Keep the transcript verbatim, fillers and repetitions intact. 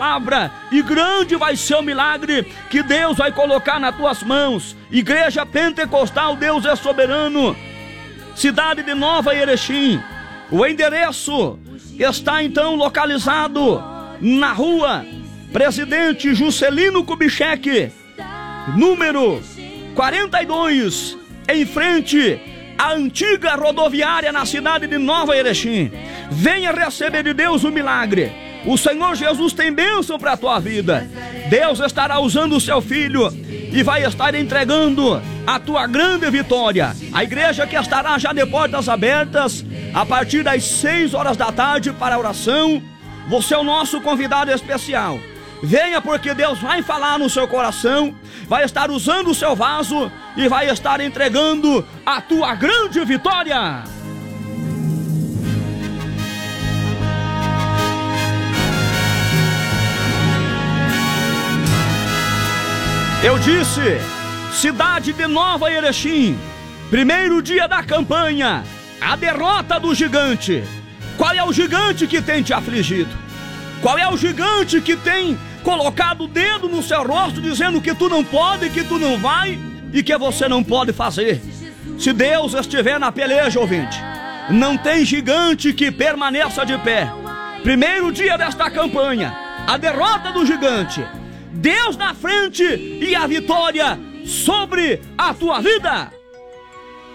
palavra, e grande vai ser o milagre que Deus vai colocar nas tuas mãos. Igreja Pentecostal, Deus é soberano, cidade de Nova Erechim. O endereço está então localizado na rua Presidente Juscelino Kubitschek, número quarenta e dois, em frente à antiga rodoviária na cidade de Nova Erechim. Venha receber de Deus o milagre. O Senhor Jesus tem bênção para a tua vida. Deus estará usando o seu filho e vai estar entregando a tua grande vitória. A igreja que estará já de portas abertas a partir das seis horas da tarde para a oração. Você é o nosso convidado especial. Venha, porque Deus vai falar no seu coração, vai estar usando o seu vaso e vai estar entregando a tua grande vitória. Eu disse, cidade de Nova Erechim, primeiro dia da campanha, a derrota do gigante. Qual é o gigante que tem te afligido? Qual é o gigante que tem colocado o dedo no seu rosto, dizendo que tu não pode, que tu não vai e que você não pode fazer? Se Deus estiver na peleja, ouvinte, não tem gigante que permaneça de pé. Primeiro dia desta campanha, a derrota do gigante, Deus na frente e a vitória sobre a tua vida.